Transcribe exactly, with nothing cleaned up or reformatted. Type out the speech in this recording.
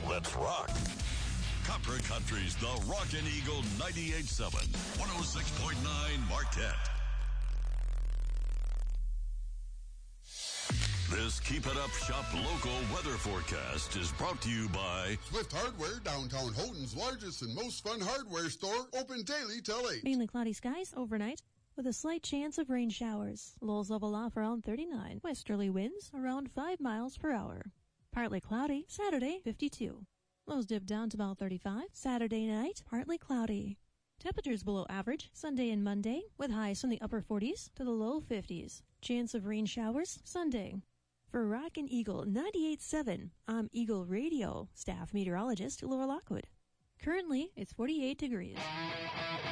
Let's rock. Copper Country's The Rockin' Eagle ninety-eight point seven, one oh six point nine Marquette. This Keep It Up Shop local weather forecast is brought to you by Swift Hardware, downtown Houghton's largest and most fun hardware store, open daily till eight. Mainly cloudy skies overnight with a slight chance of rain showers. Lows level off around thirty-nine. Westerly winds around five miles per hour. Partly cloudy, Saturday, fifty-two. Lows dip down to about thirty-five. Saturday night, partly cloudy. Temperatures below average Sunday and Monday with highs from the upper forties to the low fifties. Chance of rain showers Sunday. For Rockin' Eagle ninety-eight point seven, I'm Eagle Radio staff meteorologist Laura Lockwood. Currently, it's forty-eight degrees.